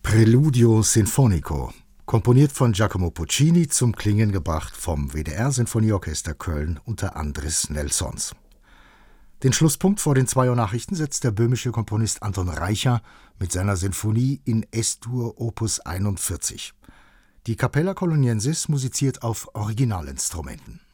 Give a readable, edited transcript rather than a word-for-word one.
Preludio Sinfonico, komponiert von Giacomo Puccini, zum Klingen gebracht vom WDR-Sinfonieorchester Köln unter Andris Nelsons. Den Schlusspunkt vor den 2 Uhr Nachrichten setzt der böhmische Komponist Anton Reicha mit seiner Sinfonie in Es-Dur Opus 41. Die Capella Coloniensis musiziert auf Originalinstrumenten.